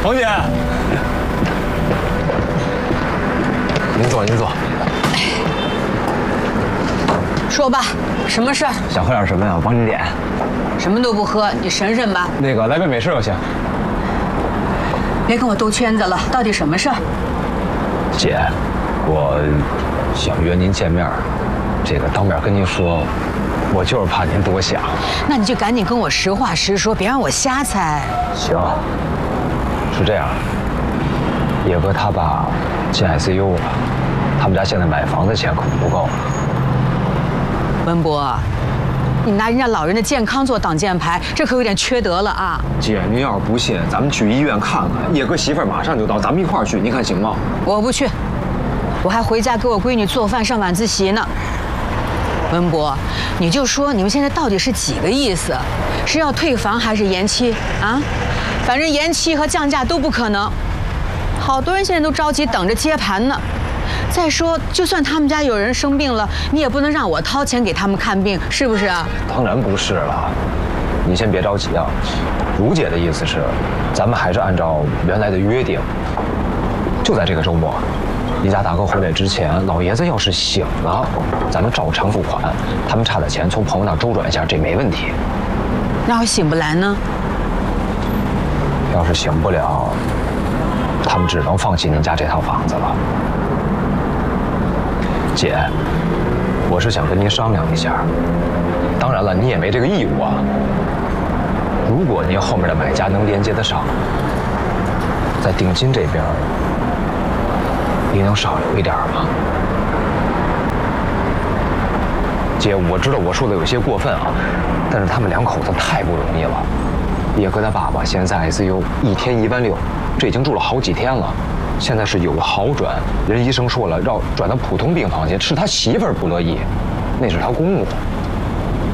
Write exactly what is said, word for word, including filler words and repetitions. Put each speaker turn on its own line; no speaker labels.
冯姐，您坐，您坐。
说吧，什么事儿？
想喝点什么呀？我帮你点。
什么都不喝，你省省吧。
那个来杯美式就行。
别跟我兜圈子了，到底什么事儿？
姐，我想约您见面，这个当面跟您说，我就是怕您多想。
那你就赶紧跟我实话实说，别让我瞎猜。
行，是这样，野哥他爸进 I C U 了，他们家现在买房子钱可能不够。
文博，你拿人家老人的健康做挡箭牌，这可有点缺德了啊！
姐，您要是不信，咱们去医院看看。野哥媳妇儿马上就到，咱们一块儿去，您看行吗？
我不去，我还回家给我闺女做饭上晚自习呢。文博，你就说你们现在到底是几个意思？是要退房还是延期啊？反正延期和降价都不可能。好多人现在都着急等着接盘呢。再说，就算他们家有人生病了，你也不能让我掏钱给他们看病，是不是啊？
当然不是了，你先别着急啊。如姐的意思是，咱们还是按照原来的约定，就在这个周末，你家大哥回来之前，老爷子要是醒了，咱们照常付款。他们差的钱从朋友那周转一下，这没问题。
那要醒不来呢？
要是醒不了，他们只能放弃您家这套房子了。姐，我是想跟您商量一下，当然了，你也没这个义务啊。如果您后面的买家能连接得上，在定金这边，您能少留一点吗？姐，我知道我说的有些过分啊，但是他们两口子太不容易了。野哥他爸爸现在在 I C U， 一天一万六，这已经住了好几天了。现在是有好转，人医生说了，让转到普通病房去，是他媳妇儿不乐意，那是他公公。